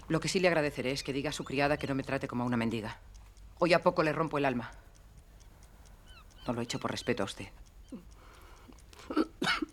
Lo que sí le agradeceré es que diga a su criada que no me trate como a una mendiga. Hoy a poco le rompo el alma. No lo he hecho por respeto a usted.